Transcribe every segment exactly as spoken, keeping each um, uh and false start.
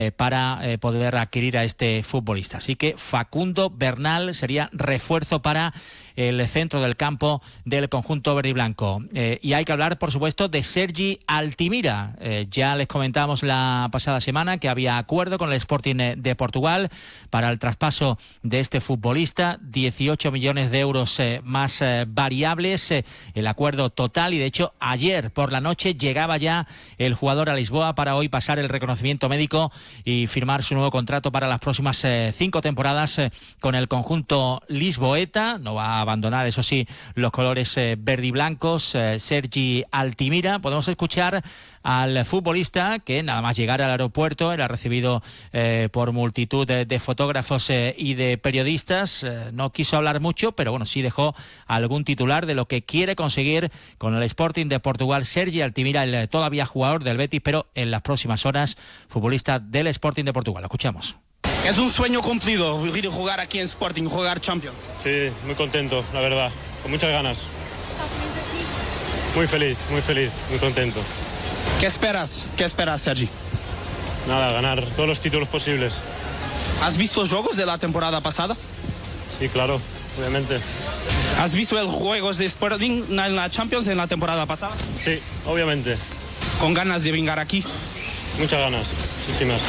para eh, poder adquirir a este futbolista. Así que Facundo Bernal sería refuerzo para el centro del campo del conjunto verde y blanco. Eh, y hay que hablar, por supuesto, de Sergi Altimira. Eh, ya les comentamos la pasada semana que había acuerdo con el Sporting de Portugal para el traspaso de este futbolista, dieciocho millones de euros eh, más eh, variables, eh, el acuerdo total, y de hecho ayer por la noche llegaba ya el jugador a Lisboa para hoy pasar el reconocimiento médico y firmar su nuevo contrato para las próximas eh, cinco temporadas eh, con el conjunto lisboeta. No va a abandonar, eso sí, los colores eh, verde y blancos. eh, Sergi Altimira. Podemos escuchar al futbolista que nada más llegar al aeropuerto era recibido eh, por multitud de, de fotógrafos eh, y de periodistas. Eh, no quiso hablar mucho, pero bueno, sí dejó algún titular de lo que quiere conseguir con el Sporting de Portugal. Sergi Altimira, el todavía jugador del Betis, pero en las próximas horas futbolista del Sporting de Portugal. Lo escuchamos. Es un sueño cumplido ir a jugar aquí en Sporting, jugar Champions. Sí, muy contento, la verdad, con muchas ganas. ¿Estás feliz aquí? Muy feliz, muy feliz, muy contento. ¿Qué esperas? ¿Qué esperas, Sergi? Nada, ganar todos los títulos posibles. ¿Has visto los juegos de la temporada pasada? Sí, claro, obviamente. ¿Has visto los juegos de Sporting en la Champions en la temporada pasada? Sí, obviamente. ¿Con ganas de venir aquí? Muchas ganas, muchísimas.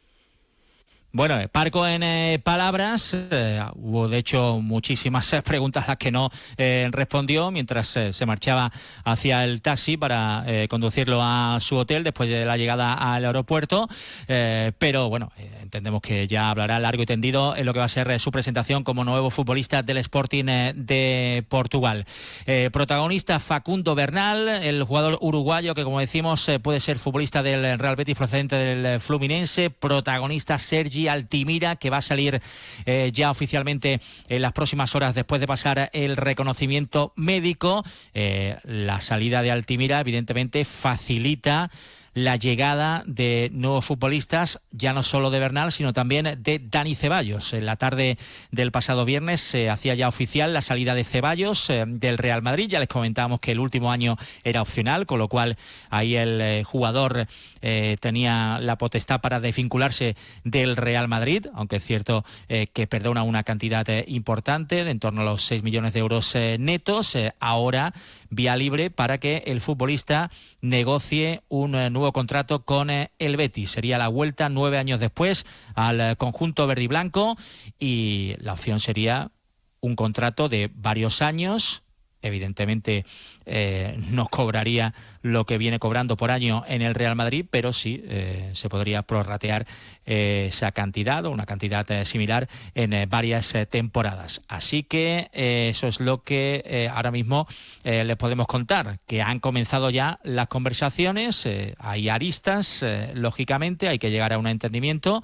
Bueno, parco en eh, palabras. Eh, hubo de hecho muchísimas eh, preguntas a las que no eh, respondió mientras eh, se marchaba hacia el taxi para eh, conducirlo a su hotel después de la llegada al aeropuerto. Eh, pero bueno, eh, entendemos que ya hablará largo y tendido en lo que va a ser eh, su presentación como nuevo futbolista del Sporting eh, de Portugal. Eh, protagonista Facundo Bernal, el jugador uruguayo que, como decimos, eh, puede ser futbolista del Real Betis procedente del Fluminense. Protagonista Sergi Altimira, que va a salir eh, ya oficialmente en las próximas horas después de pasar el reconocimiento médico. Eh, la salida de Altimira evidentemente facilita la llegada de nuevos futbolistas, ya no solo de Bernal, sino también de Dani Ceballos. En la tarde del pasado viernes se hacía ya oficial la salida de Ceballos eh, del Real Madrid. Ya les comentábamos que el último año era opcional, con lo cual ahí el eh, jugador eh, tenía la potestad para desvincularse del Real Madrid, aunque es cierto eh, que perdona una cantidad eh, importante, de en torno a los seis millones de euros eh, netos. Eh, ahora vía libre para que el futbolista negocie un eh, nuevo contrato con eh, el Betis. Sería la vuelta nueve años después al eh, conjunto verde y blanco, y la opción sería un contrato de varios años. Evidentemente eh, no cobraría lo que viene cobrando por año en el Real Madrid, pero sí eh, se podría prorratear eh, esa cantidad o una cantidad eh, similar en eh, varias eh, temporadas. Así que eh, eso es lo que eh, ahora mismo eh, les podemos contar, que han comenzado ya las conversaciones, eh, hay aristas, eh, lógicamente hay que llegar a un entendimiento,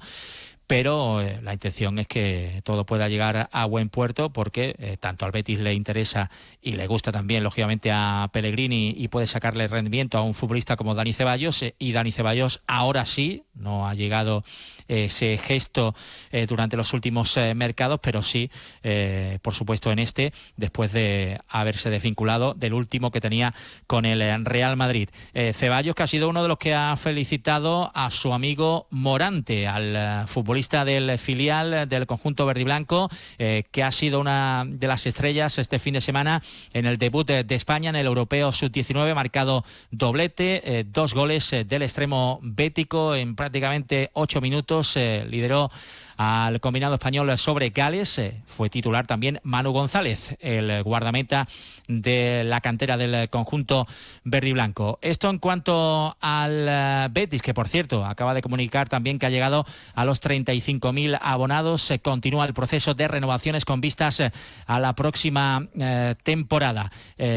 pero eh, la intención es que todo pueda llegar a buen puerto, porque eh, tanto al Betis le interesa y le gusta también, lógicamente, a Pellegrini, y puede sacarle rendimiento a un futbolista como Dani Ceballos, eh, y Dani Ceballos ahora sí, no ha llegado eh, ese gesto eh, durante los últimos eh, mercados, pero sí, eh, por supuesto, en este, después de haberse desvinculado del último que tenía con el Real Madrid. Eh, Ceballos, que ha sido uno de los que ha felicitado a su amigo Morante, al uh, futbolista del filial del conjunto verde y blanco, eh, que ha sido una de las estrellas este fin de semana en el debut de, de España en el Europeo sub diecinueve, marcado doblete, eh, dos goles eh, del extremo bético en prácticamente ocho minutos, eh, lideró al combinado español sobre Gales. Eh, fue titular también Manu González, el guardameta de la cantera del conjunto verde y blanco. Esto en cuanto al uh, Betis, que por cierto acaba de comunicar también que ha llegado a los treinta y cinco mil abonados. Se continúa el proceso de renovaciones con vistas eh, a la próxima eh, temporada.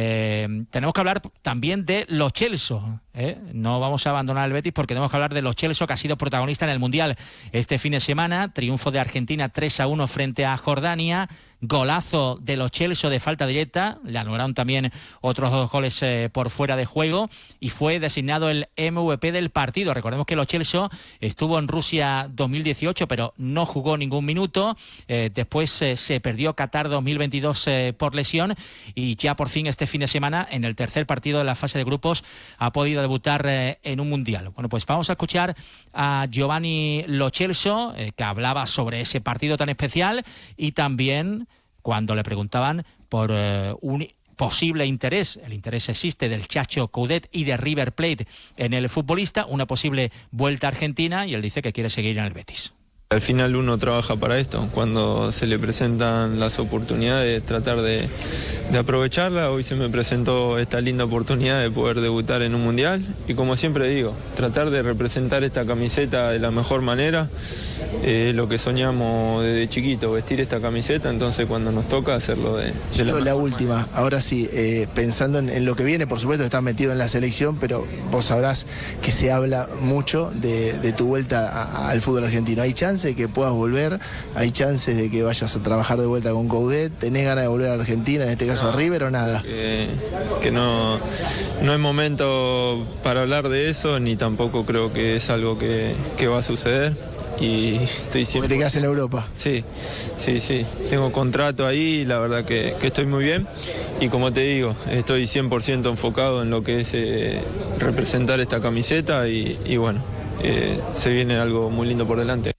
Eh, tenemos que hablar también de Lo Celso. ¿eh? No vamos a abandonar el Betis porque tenemos que hablar de Lo Celso, que ha sido protagonista en el Mundial este fin de semana. Triunfo de Argentina tres a uno frente a Jordania. golazo de Lo Celso de falta directa, le anularon también otros dos goles eh, por fuera de juego y fue designado el M V P del partido. Recordemos que Lo Celso estuvo en Rusia dos mil dieciocho, pero no jugó ningún minuto. Eh, después eh, se perdió Qatar dos mil veintidós eh, por lesión y ya por fin este fin de semana, en el tercer partido de la fase de grupos, ha podido debutar eh, en un mundial. Bueno, pues vamos a escuchar a Giovanni Lo Celso, eh, que hablaba sobre ese partido tan especial y también cuando le preguntaban por eh, un posible interés, el interés existe del Chacho Coudet y de River Plate en el futbolista, una posible vuelta a Argentina, y él dice que quiere seguir en el Betis. Al final uno trabaja para esto, cuando se le presentan las oportunidades, tratar de, de aprovecharla. Hoy se me presentó esta linda oportunidad de poder debutar en un mundial y, como siempre digo, tratar de representar esta camiseta de la mejor manera. Es eh, lo que soñamos desde chiquito, vestir esta camiseta, entonces cuando nos toca hacerlo de, de la, la última, manera. Ahora sí, eh, pensando en, en lo que viene, por supuesto estás metido en la selección, pero vos sabrás que se habla mucho de, de tu vuelta a, a, al fútbol argentino. ¿Hay chance de que puedas volver? ¿Hay chances de que vayas a trabajar de vuelta con Coudet? ¿Tenés ganas de volver a Argentina, en este caso no, a River, o nada? Que, que no, no es momento para hablar de eso, ni tampoco creo que es algo que, que va a suceder. Y estoy siempre... Porque te quedas en Europa. Sí, sí, sí. Tengo contrato ahí y la verdad que, que estoy muy bien. Y como te digo, estoy cien por ciento enfocado en lo que es eh, representar esta camiseta y, y bueno, eh, se viene algo muy lindo por delante.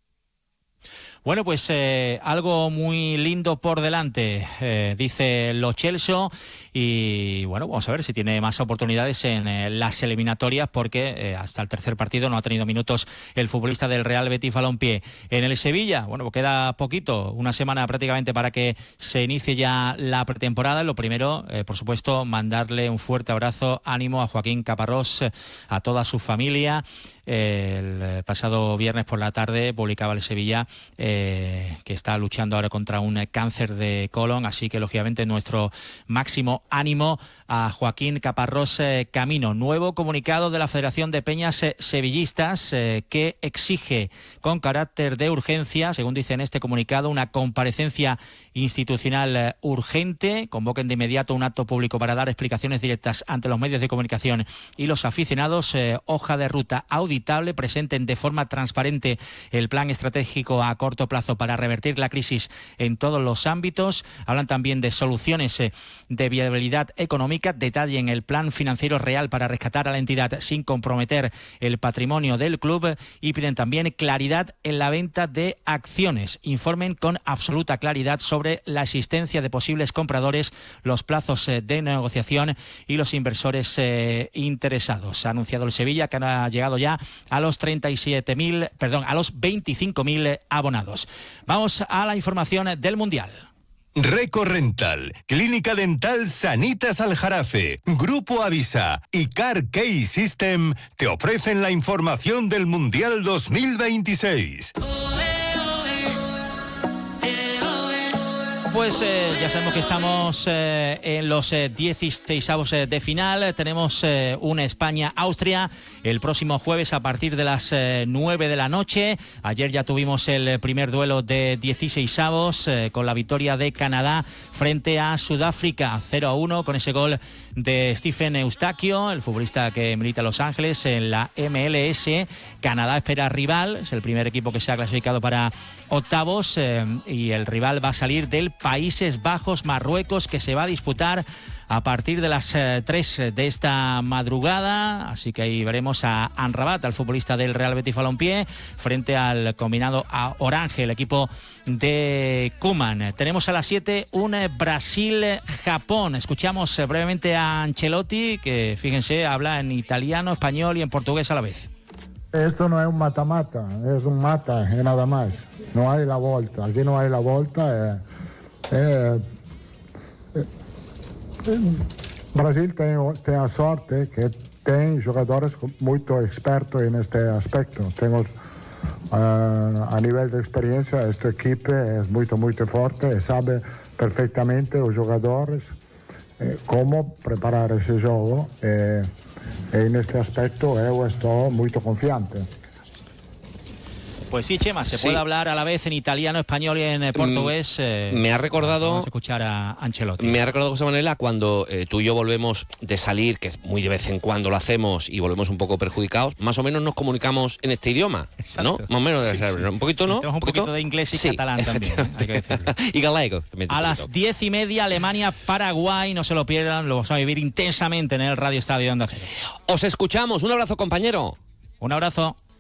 Bueno, pues eh, algo muy lindo por delante, eh, dice Lo Celso, y bueno, vamos a ver si tiene más oportunidades en eh, las eliminatorias, porque eh, hasta el tercer partido no ha tenido minutos el futbolista del Real Betis Balompié. En el Sevilla, bueno, pues queda poquito, una semana prácticamente para que se inicie ya la pretemporada. Lo primero, eh, por supuesto, mandarle un fuerte abrazo, ánimo a Joaquín Caparrós, a toda su familia. El pasado viernes por la tarde publicaba el Sevilla eh, que está luchando ahora contra un cáncer de colon, así que lógicamente nuestro máximo ánimo a Joaquín Caparrós eh, Camino. Nuevo comunicado de la Federación de Peñas eh, Sevillistas eh, que exige con carácter de urgencia, según dice en este comunicado, una comparecencia institucional eh, urgente. Convoquen de inmediato un acto público para dar explicaciones directas ante los medios de comunicación y los aficionados. Eh, hoja de ruta auditable, presenten de forma transparente el plan estratégico a corto plazo para revertir la crisis en todos los ámbitos. Hablan también de soluciones eh, de viabilidad económica, detallen el plan financiero real para rescatar a la entidad sin comprometer el patrimonio del club, y piden también claridad en la venta de acciones. Informen con absoluta claridad sobre la existencia de posibles compradores, los plazos eh, de negociación y los inversores eh, interesados. Ha anunciado el Sevilla que ha llegado ya a los treinta y siete mil, perdón, a los veinticinco mil abonados. Vamos a la información del Mundial. Recorrental, Clínica Dental Sanitas Aljarafe, Grupo Avisa y Car Key System te ofrecen la información del Mundial dos mil veintiséis. Pues eh, ya sabemos que estamos eh, en los eh, dieciseisavos eh, de final. Tenemos eh, una España-Austria el próximo jueves a partir de las eh, nueve de la noche. Ayer ya tuvimos el primer duelo de dieciseisavos eh, con la victoria de Canadá frente a Sudáfrica, cero a uno, con ese gol de Stephen Eustaquio, el futbolista que milita en Los Ángeles en la M L S. Canadá espera rival, es el primer equipo que se ha clasificado para octavos eh, y el rival va a salir del Países Bajos, Marruecos, que se va a disputar a partir de las eh, tres de esta madrugada. Así que ahí veremos a Amrabat, al futbolista del Real Betis Balompié, frente al combinado a Orange, el equipo de Koeman. Tenemos a las siete un Brasil-Japón. Escuchamos eh, brevemente a Ancelotti, que fíjense, habla en italiano, español y en portugués a la vez. Esto no es un mata-mata, es un mata y nada más. No hay la volta, aquí no hay la volta. Eh, eh, eh, Brasil tem, tem a sorte que tem jogadores muito expertos neste aspecto. Temos uh, a nível de experiência, esta equipe é muito, muito forte e sabe perfeitamente os jogadores eh, como preparar esse jogo. Eh, E neste aspecto eu estou muito confiante. Pues sí, Chema, se Sí. puede hablar a la vez en italiano, español y en eh, portugués. Eh, Me ha recordado... Vamos a escuchar a Ancelotti. Me ha recordado, José Manuela, cuando eh, tú y yo volvemos de salir, que muy de vez en cuando lo hacemos y volvemos un poco perjudicados, más o menos nos comunicamos en este idioma, Exacto. ¿no? Más o menos debe Sí, ser, sí. ¿no? Un poquito, ¿no? Tenemos un poquito de inglés y Sí, catalán también, ¿eh? Hay que decirlo. Y galego también. A las diez y media, Alemania-Paraguay, no se lo pierdan, lo vamos a vivir intensamente en el Radio Estadio de Onda Cero. Os escuchamos, un abrazo, compañero. Un abrazo.